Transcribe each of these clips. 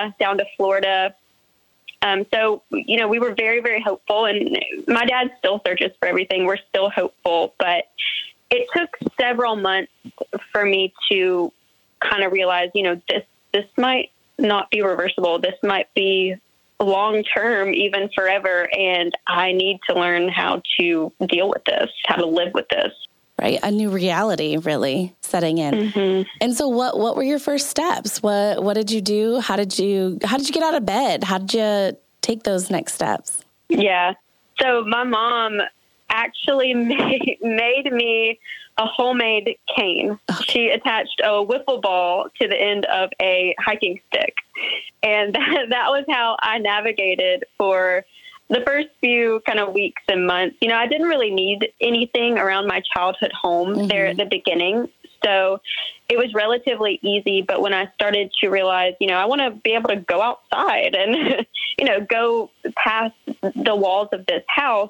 down to Florida. So, we were very, very hopeful, and my dad still searches for everything. We're still hopeful, but it took several months for me to kind of realize, this might not be reversible. This might be long-term, even forever. And I need to learn how to deal with this, how to live with this. Right. A new reality really setting in. Mm-hmm. And so what were your first steps? What did you do? How did you get out of bed? How did you take those next steps? Yeah. So my mom actually made me a homemade cane. Okay. She attached a wiffle ball to the end of a hiking stick. And that was how I navigated for the first few kind of weeks and months. I didn't really need anything around my childhood home there at the beginning. So it was relatively easy. But when I started to realize, I want to be able to go outside and, go past the walls of this house,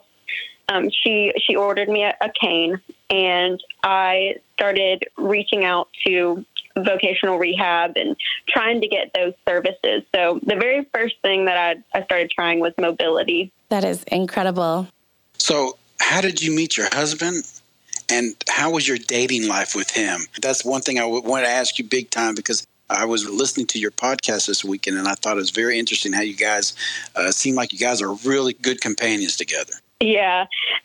she ordered me a cane, and I started reaching out to vocational rehab and trying to get those services. So the very first thing that I started trying was mobility. That is incredible. So how did you meet your husband, and how was your dating life with him? That's one thing I want to ask you big time, because I was listening to your podcast this weekend, and I thought it was very interesting how you guys seem like you guys are really good companions together. Yeah,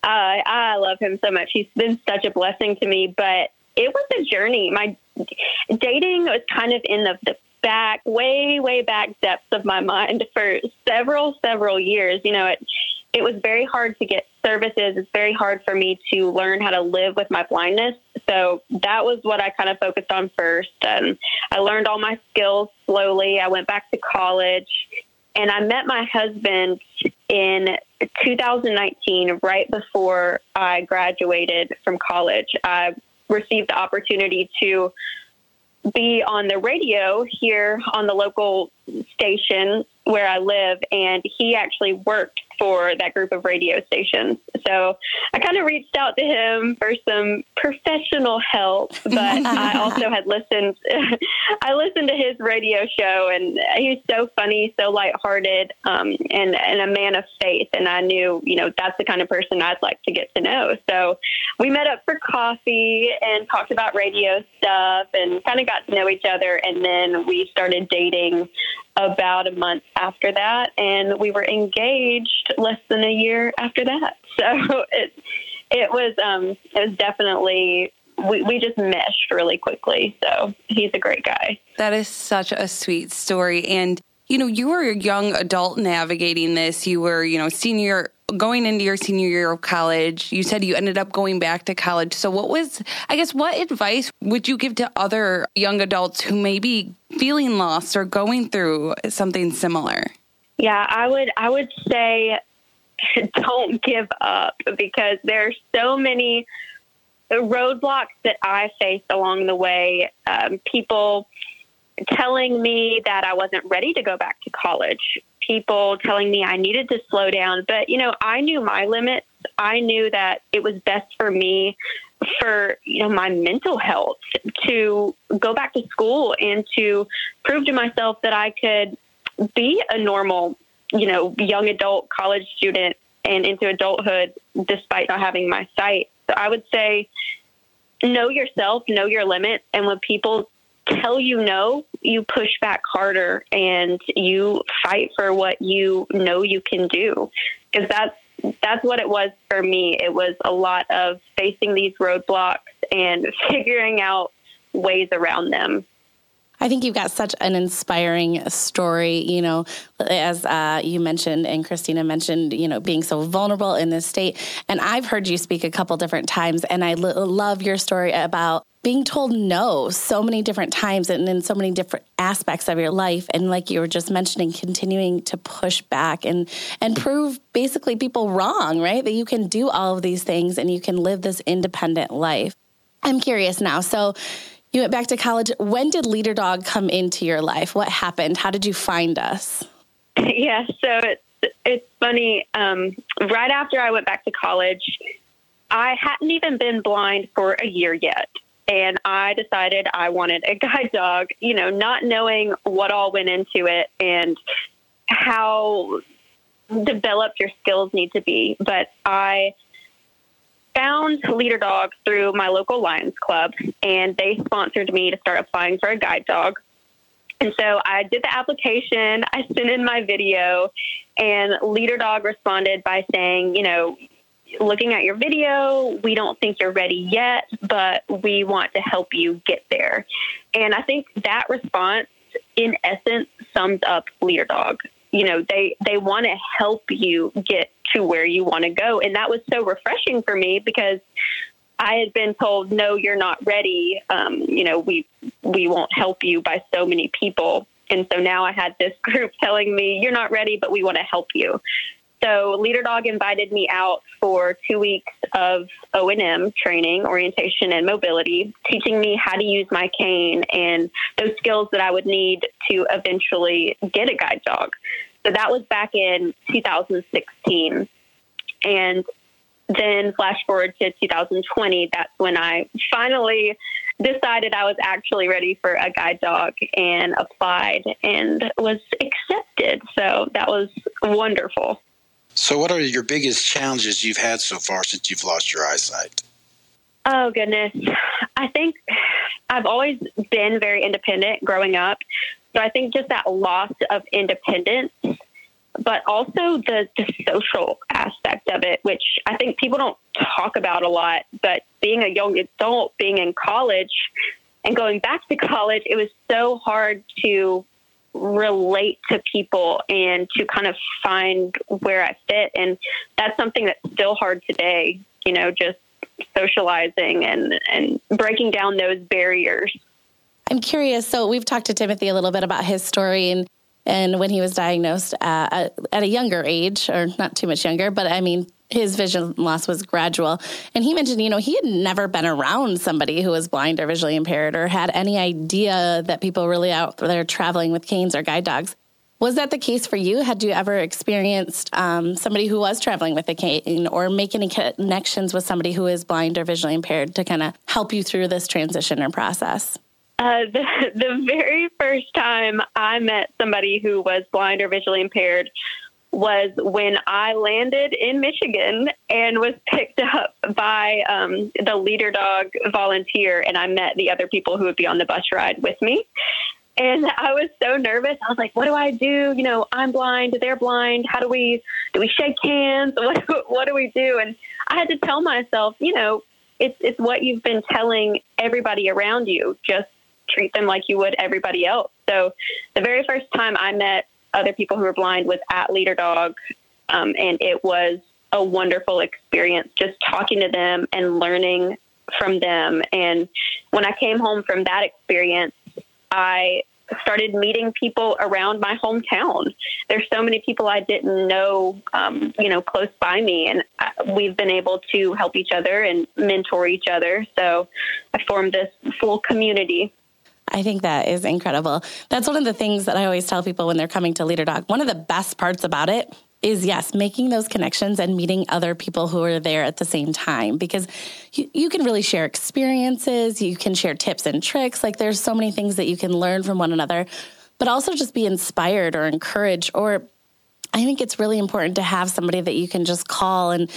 I love him so much. He's been such a blessing to me, but it was a journey. My dating was kind of in the back, way back depths of my mind for several years. It was very hard to get services. It's very hard for me to learn how to live with my blindness. So that was what I kind of focused on first. I learned all my skills slowly. I went back to college, and I met my husband in 2019, right before I graduated from college. I received the opportunity to be on the radio here on the local station where I live, and he actually worked for that group of radio stations. So I kind of reached out to him for some professional help, but I also had listened to his radio show, and he's so funny, so lighthearted, and a man of faith. And I knew, that's the kind of person I'd like to get to know. So we met up for coffee and talked about radio stuff and kind of got to know each other. And then we started dating about a month after that, and we were engaged less than a year after that. So it was definitely, we just meshed really quickly. So he's a great guy. That is such a sweet story. And, you were a young adult navigating this. You were, going into your senior year of college. You said you ended up going back to college. So what advice would you give to other young adults who may be feeling lost or going through something similar? Yeah, I would say don't give up, because there are so many roadblocks that I faced along the way. People telling me that I wasn't ready to go back to college, people telling me I needed to slow down. But, I knew my limits. I knew that it was best for me, for, my mental health, to go back to school and to prove to myself that I could be a normal, young adult college student and into adulthood despite not having my sight. So I would say, know yourself, know your limits. And when people tell you no, you push back harder and you fight for what you know you can do. Because that's what it was for me. It was a lot of facing these roadblocks and figuring out ways around them. I think you've got such an inspiring story, as you mentioned and Christina mentioned, being so vulnerable in this state. And I've heard you speak a couple different times, and I love your story about being told no so many different times and in so many different aspects of your life. And like you were just mentioning, continuing to push back and prove basically people wrong, right? That you can do all of these things and you can live this independent life. I'm curious now. So you went back to college. When did Leader Dog come into your life? What happened? How did you find us? Yeah, so it's funny. Right after I went back to college, I hadn't even been blind for a year yet. and I decided I wanted a guide dog, not knowing what all went into it and how developed your skills need to be. But I found Leader Dog through my local Lions Club, and they sponsored me to start applying for a guide dog. And so I did the application, I sent in my video, and Leader Dog responded by saying, looking at your video, we don't think you're ready yet, but we want to help you get there. And I think that response, in essence, sums up Leader Dog. They want to help you get to where you want to go. And that was so refreshing for me because I had been told, no, you're not ready. We won't help you by so many people. And so now I had this group telling me, you're not ready, but we want to help you. So Leader Dog invited me out for 2 weeks of O&M training, orientation and mobility, teaching me how to use my cane and those skills that I would need to eventually get a guide dog. So that was back in 2016. And then flash forward to 2020, that's when I finally decided I was actually ready for a guide dog and applied and was accepted. So that was wonderful. So what are your biggest challenges you've had so far since you've lost your eyesight? Oh, goodness. I think I've always been very independent growing up. So I think just that loss of independence, but also the social aspect of it, which I think people don't talk about a lot. But being a young adult, being in college and going back to college, it was so hard to relate to people and to kind of find where I fit. And that's something that's still hard today, just socializing and breaking down those barriers. I'm curious. So we've talked to Timothy a little bit about his story and when he was diagnosed at a younger age, or not too much younger, but I mean, his vision loss was gradual. And he mentioned, he had never been around somebody who was blind or visually impaired or had any idea that people really out there traveling with canes or guide dogs. Was that the case for you? Had you ever experienced somebody who was traveling with a cane or make any connections with somebody who is blind or visually impaired to kind of help you through this transition or process? The very first time I met somebody who was blind or visually impaired was when I landed in Michigan and was picked up by the Leader Dog volunteer, and I met the other people who would be on the bus ride with me. And I was so nervous. I was like, what do I do? I'm blind, they're blind. How do we shake hands? What do we do? And I had to tell myself, it's what you've been telling everybody around you. Just treat them like you would everybody else. So the very first time I met other people who were blind was at Leader Dog. And it was a wonderful experience just talking to them and learning from them. And when I came home from that experience, I started meeting people around my hometown. There's so many people I didn't know, close by me, and we've been able to help each other and mentor each other. So I formed this full community. I think that is incredible. That's one of the things that I always tell people when they're coming to Leader Dog. One of the best parts about it is, yes, making those connections and meeting other people who are there at the same time, because you can really share experiences. You can share tips and tricks. Like, there's so many things that you can learn from one another, but also just be inspired or encouraged. Or I think it's really important to have somebody that you can just call and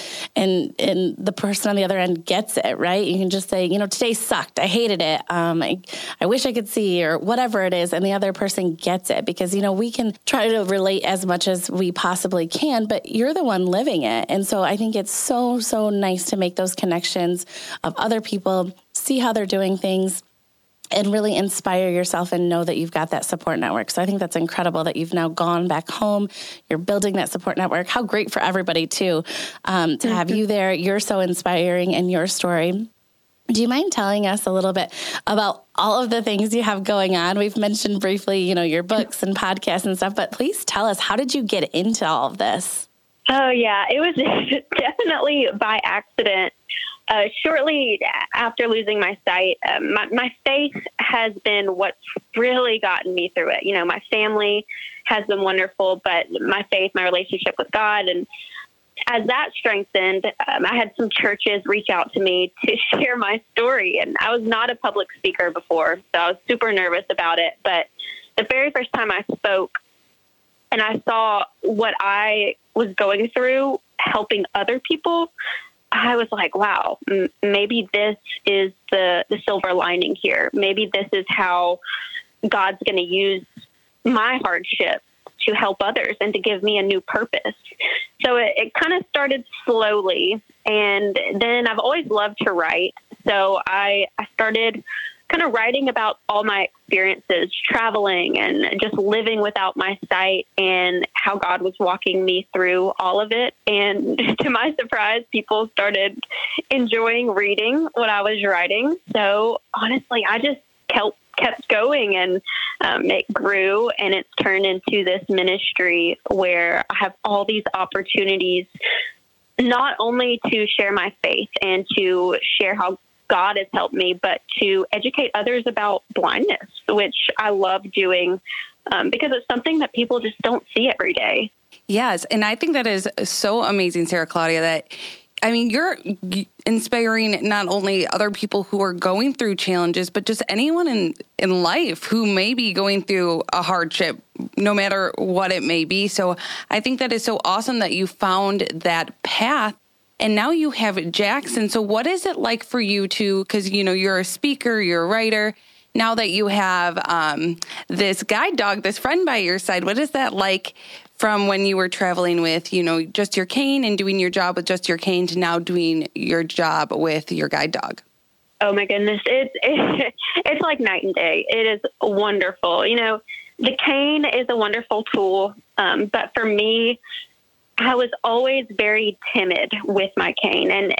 the person on the other end gets it, right? You can just say, today sucked. I hated it. I wish I could see, or whatever it is. And the other person gets it because, we can try to relate as much as we possibly can, but you're the one living it. And so I think it's so, so nice to make those connections of other people, see how they're doing things, and really inspire yourself and know that you've got that support network. So I think that's incredible that you've now gone back home. You're building that support network. How great for everybody, too, to have you there. You're so inspiring in your story. Do you mind telling us a little bit about all of the things you have going on? We've mentioned briefly, your books and podcasts and stuff, but please tell us, how did you get into all of this? Oh, yeah, it was definitely by accident. Shortly after losing my sight, my faith has been what's really gotten me through it. My family has been wonderful, but my faith, my relationship with God, and as that strengthened, I had some churches reach out to me to share my story. And I was not a public speaker before, so I was super nervous about it. But the very first time I spoke and I saw what I was going through helping other people, I was like, wow, maybe this is the silver lining here. Maybe this is how God's going to use my hardship to help others and to give me a new purpose. So it kind of started slowly. And then I've always loved to write. So I started kind of writing about all my experiences, traveling and just living without my sight, and how God was walking me through all of it. And to my surprise, people started enjoying reading what I was writing. So honestly, I just kept going, and it grew, and it's turned into this ministry where I have all these opportunities, not only to share my faith and to share how God has helped me, but to educate others about blindness, which I love doing because it's something that people just don't see every day. Yes. And I think that is so amazing, Sarah Claudia, that you're inspiring not only other people who are going through challenges, but just anyone in life who may be going through a hardship, no matter what it may be. So I think that is so awesome that you found that path. And now you have Jackson. So what is it like for you to, because, you're a speaker, you're a writer. Now that you have this guide dog, this friend by your side, what is that like from when you were traveling with, just your cane and doing your job with just your cane to now doing your job with your guide dog? Oh my goodness. It's like night and day. It is wonderful. The cane is a wonderful tool. But for me, I was always very timid with my cane, and,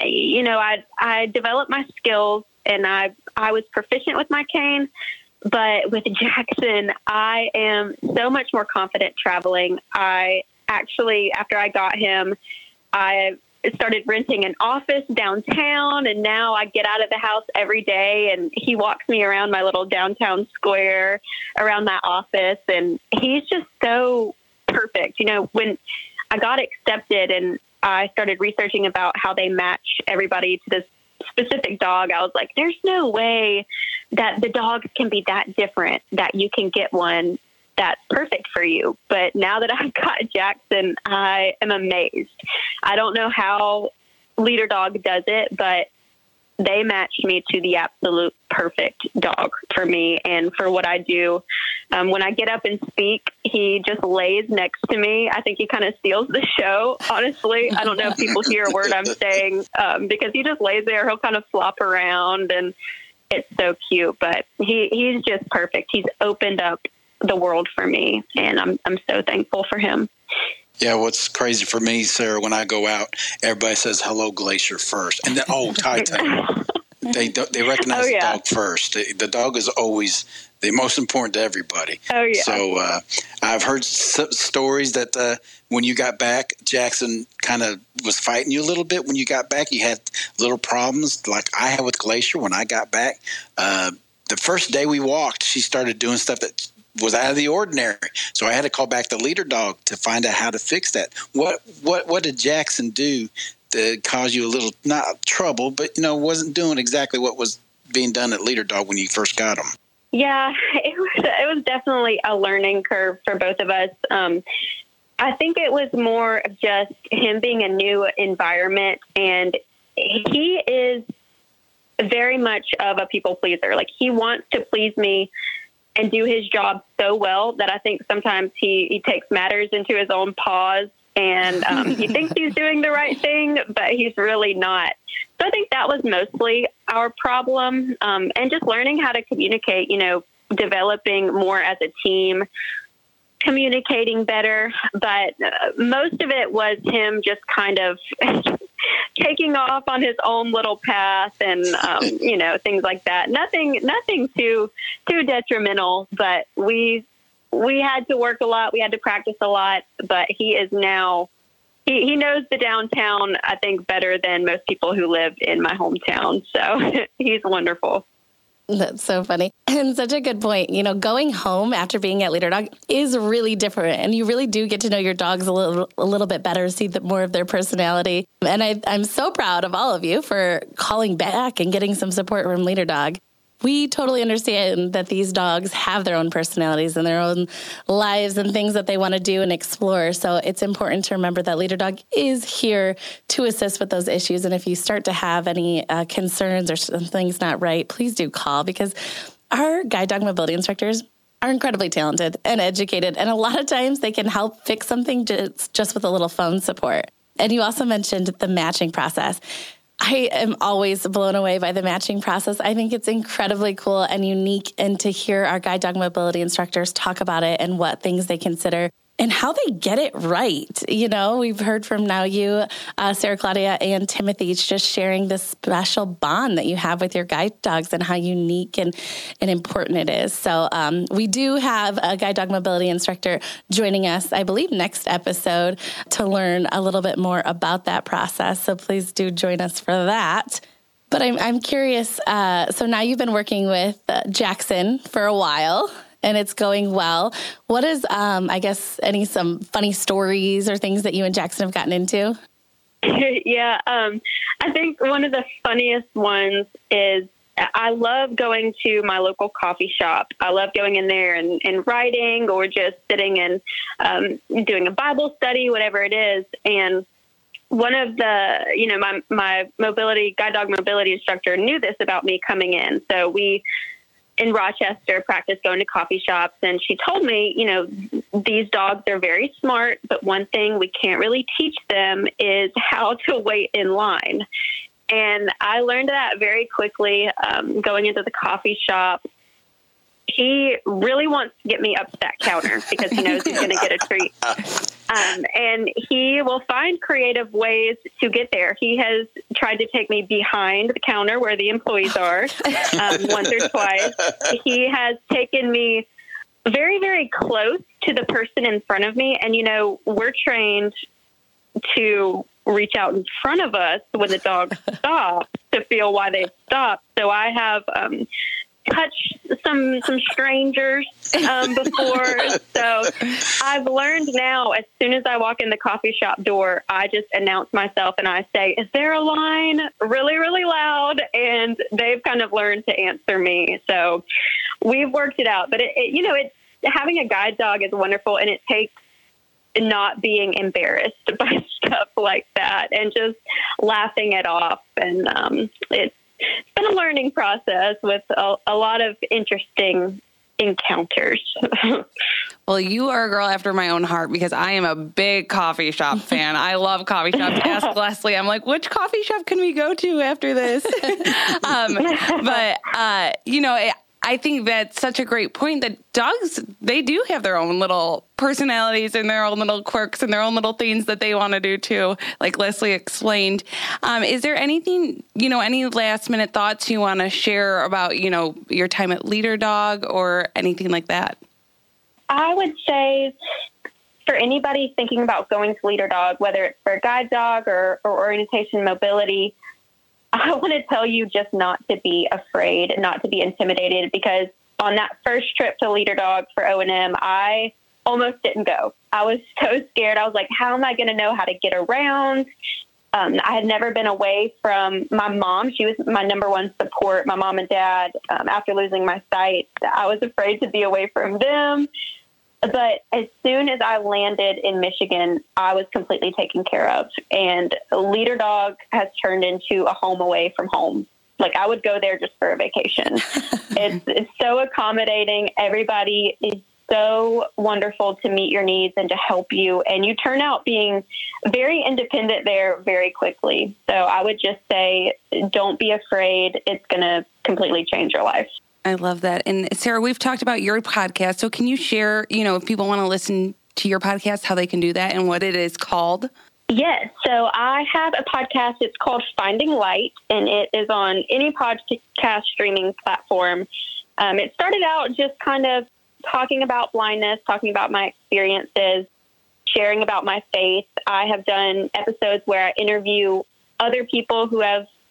I developed my skills, and I was proficient with my cane, but with Jackson, I am so much more confident traveling. I actually, after I got him, I started renting an office downtown, and now I get out of the house every day, and he walks me around my little downtown square around that office, and he's just so perfect. When I got accepted and I started researching about how they match everybody to this specific dog, I was like, there's no way that the dogs can be that different, that you can get one that's perfect for you. But now that I've got Jackson, I am amazed. I don't know how Leader Dog does it, but they matched me to the absolute perfect dog for me and for what I do. When I get up and speak, he just lays next to me. I think he kind of steals the show, honestly. I don't know if people hear a word I'm saying because he just lays there. He'll kind of flop around, and it's so cute. But he's just perfect. He's opened up the world for me, and I'm so thankful for him. Yeah, what's crazy for me, Sarah, when I go out, everybody says hello, Glacier first, and then Ty. They recognize the dog first. The dog is always the most important to everybody. Oh yeah. So I've heard stories that when you got back, Jackson kind of was fighting you a little bit. When you got back, you had little problems like I had with Glacier when I got back. The first day we walked, she started doing stuff that was out of the ordinary. So I had to call back the Leader Dog to find out how to fix that. What did Jackson do to cause you a little, not trouble, but, wasn't doing exactly what was being done at Leader Dog when you first got him? Yeah, it was definitely a learning curve for both of us. I think it was more of just him being a new environment, and he is very much of a people pleaser. Like, he wants to please me and do his job so well that I think sometimes he takes matters into his own paws, and he thinks he's doing the right thing, but he's really not. So I think that was mostly our problem, and just learning how to communicate, developing more as a team, communicating better. But most of it was him just kind of taking off on his own little path and, things like that. Nothing too detrimental, but we had to work a lot. We had to practice a lot, but he is now, he knows the downtown, I think, better than most people who live in my hometown. So he's wonderful. That's so funny. And such a good point. Going home after being at Leader Dog is really different. And you really do get to know your dogs a little bit better, see more of their personality. And I'm so proud of all of you for calling back and getting some support from Leader Dog. We totally understand that these dogs have their own personalities and their own lives and things that they want to do and explore. So it's important to remember that Leader Dog is here to assist with those issues. And if you start to have any concerns or something's not right, please do call, because our guide dog mobility instructors are incredibly talented and educated. And a lot of times they can help fix something just with a little phone support. And you also mentioned the matching process. I am always blown away by the matching process. I think it's incredibly cool and unique, and to hear our guide dog mobility instructors talk about it and what things they consider and how they get it right. We've heard from now you, Sarah Claudia, and Timothy, just sharing this special bond that you have with your guide dogs and how unique and important it is. So we do have a guide dog mobility instructor joining us, I believe, next episode to learn a little bit more about that process. So please do join us for that. But I'm curious. So now you've been working with Jackson for a while, and it's going well. What is, some funny stories or things that you and Jackson have gotten into? Yeah, I think one of the funniest ones is I love going to my local coffee shop. I love going in there and writing, or just sitting and doing a Bible study, whatever it is. And one of the, my guide dog mobility instructor knew this about me coming in. So we, in Rochester, practice going to coffee shops. And she told me, these dogs are very smart, but one thing we can't really teach them is how to wait in line. And I learned that very quickly going into the coffee shop. He really wants to get me up to that counter because he knows he's going to get a treat. And he will find creative ways to get there. He has tried to take me behind the counter where the employees are once or twice. He has taken me very, very close to the person in front of me. And, we're trained to reach out in front of us when the dog stops to feel why they've stopped. So I have touched some strangers before. So I've learned now, as soon as I walk in the coffee shop door, I just announce myself and I say, "Is there a line?" really, really loud. And they've kind of learned to answer me. So we've worked it out. But it's having a guide dog is wonderful, and it takes not being embarrassed by stuff like that and just laughing it off. And it's been a learning process with a lot of interesting encounters. Well, you are a girl after my own heart, because I am a big coffee shop fan. I love coffee shops. Ask Leslie. I'm like, which coffee shop can we go to after this? I think that's such a great point that dogs, they do have their own little personalities and their own little quirks and their own little things that they want to do too, like Leslie explained. Is there anything, any last minute thoughts you want to share about, your time at Leader Dog or anything like that? I would say for anybody thinking about going to Leader Dog, whether it's for a guide dog or orientation mobility, I want to tell you just not to be afraid, not to be intimidated, because on that first trip to Leader Dog for O&M, I almost didn't go. I was so scared. I was like, how am I going to know how to get around? I had never been away from my mom. She was my number one support, my mom and dad. After losing my sight, I was afraid to be away from them. But as soon as I landed in Michigan, I was completely taken care of. And Leader Dog has turned into a home away from home. Like, I would go there just for a vacation. It's so accommodating. Everybody is so wonderful to meet your needs and to help you. And you turn out being very independent there very quickly. So I would just say, don't be afraid. It's going to completely change your life. I love that. And Sarah, we've talked about your podcast. So can you share, if people want to listen to your podcast, how they can do that and what it is called? Yes. So I have a podcast. It's called Finding Light, and it is on any podcast streaming platform. It started out just kind of talking about blindness, talking about my experiences, sharing about my faith. I have done episodes where I interview other people who have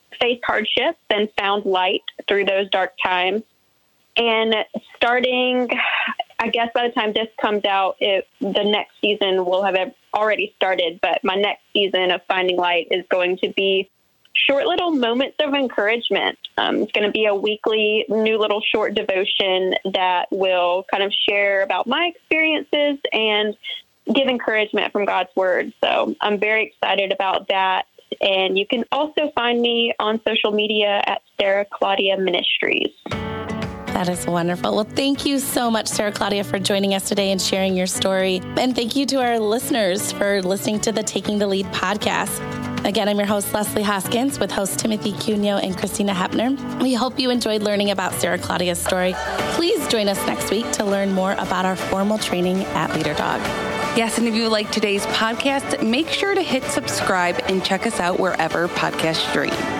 faced hardships and found light through those dark times. And starting, I guess by the time this comes out, the next season will have already started. But my next season of Finding Light is going to be short little moments of encouragement. It's going to be a weekly new little short devotion that will kind of share about my experiences and give encouragement from God's word. So I'm very excited about that. And you can also find me on social media at Sarah Claudia Ministries. That is wonderful. Well, thank you so much, Sarah Claudia, for joining us today and sharing your story. And thank you to our listeners for listening to the Taking the Lead podcast. Again, I'm your host, Leslie Hoskins, with hosts Timothy Cuneo and Christina Hepner. We hope you enjoyed learning about Sarah Claudia's story. Please join us next week to learn more about our formal training at LeaderDog. Yes, and if you like today's podcast, make sure to hit subscribe and check us out wherever podcasts stream.